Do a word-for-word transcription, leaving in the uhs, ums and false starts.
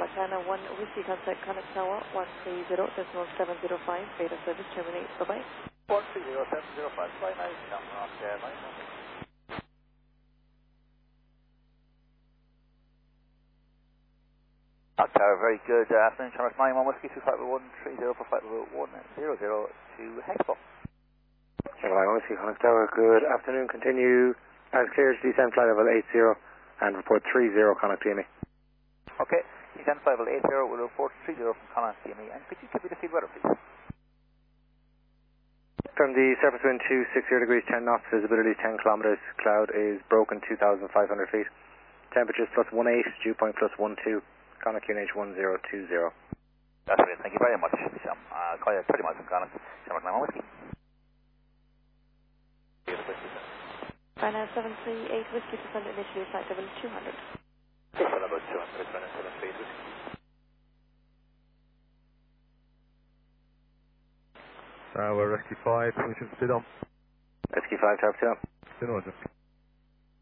China one Whiskey contact Connect Tower one three zero decimal seven zero five, data service terminate, bye bye. one three zero seven zero five, bye now, come on, yeah, bye now. Tower, very good. Uh, afternoon, Channel nine one Whiskey two five one three zero for flight level one zero zero to Hexball. Channel nine one Whiskey Connect Tower, good afternoon. Continue as clear to descend flight level eight zero and report three zero Connect T M E. Okay, descend flight level eight zero, we'll report three zero from Connect T M E. And could you give me the field weather, please? From the surface wind to six zero degrees ten knots, visibility is ten kilometers, cloud is broken two thousand five hundred feet, temperatures plus one eight, dew point plus one two, Connect Q N H one zero two zero. That's great, thank you very much, Sam. Uh, call you thirty miles from Connect, Channel nine one Whiskey. China seven three eight Whiskey descend initially flight level two hundred. Descend about two hundred, China seven three eight Whiskey. Tower, Rescue five, we should sit on. Rescue five, Tower two. Sit on,